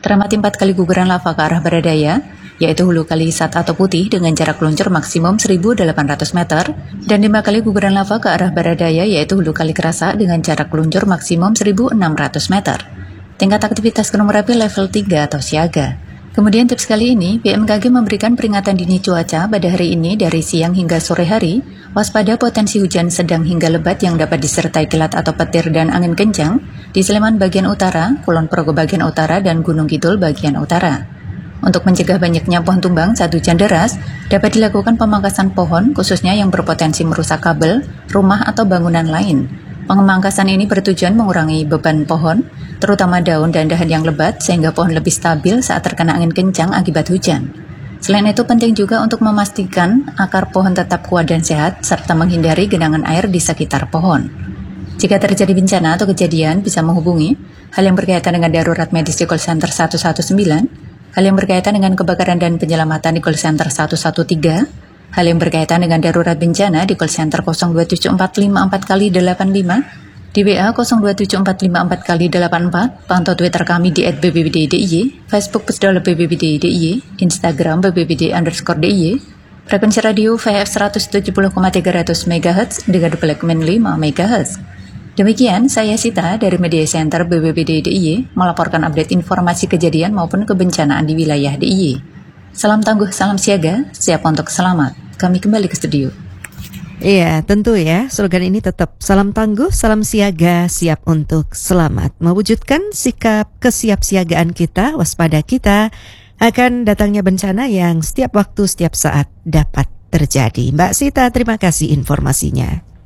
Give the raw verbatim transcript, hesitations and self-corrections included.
Teramati empat kali guguran lava ke arah barat daya, yaitu hulu kali Sat atau Putih dengan jarak luncur maksimum seribu delapan ratus meter, dan lima kali guguran lava ke arah barat daya, yaitu hulu kali Kerasak dengan jarak luncur maksimum seribu enam ratus meter. Tingkat aktivitas gunung Merapi level tiga atau siaga. Kemudian tips kali ini, B M K G memberikan peringatan dini cuaca pada hari ini dari siang hingga sore hari, waspada potensi hujan sedang hingga lebat yang dapat disertai kilat atau petir dan angin kencang di Sleman bagian utara, Kulon Progo bagian utara, dan Gunung Kidul bagian utara. Untuk mencegah banyaknya pohon tumbang saat hujan deras, dapat dilakukan pemangkasan pohon khususnya yang berpotensi merusak kabel, rumah, atau bangunan lain. Pemangkasan ini bertujuan mengurangi beban pohon, terutama daun dan dahan yang lebat, sehingga pohon lebih stabil saat terkena angin kencang akibat hujan. Selain itu, penting juga untuk memastikan akar pohon tetap kuat dan sehat, serta menghindari genangan air di sekitar pohon. Jika terjadi bencana atau kejadian, bisa menghubungi hal yang berkaitan dengan darurat medis di call center satu satu sembilan, hal yang berkaitan dengan kebakaran dan penyelamatan di call center satu satu tiga, hal yang berkaitan dengan darurat bencana di call center nol dua tujuh empat lima empat kali delapan lima, di W A nol dua tujuh empat lima empat kali delapan empat, pantau Twitter kami di et b b b d d i y, Facebook Pusdal B B B D D I Y, Instagram B B B D underscore D I Y, frekuensi radio V F seratus tujuh puluh koma tiga ratus megahertz dengan deployment lima megahertz. Demikian, saya Sita dari Media Center B B B D D I Y melaporkan update informasi kejadian maupun kebencanaan di wilayah D I Y. Salam tangguh, salam siaga, siap untuk selamat. Kami kembali ke studio. Iya, tentu ya, slogan ini tetap salam tangguh, salam siaga, siap untuk selamat. Mewujudkan sikap kesiapsiagaan kita, waspada kita akan datangnya bencana yang setiap waktu, setiap saat dapat terjadi. Mbak Sita, terima kasih informasinya.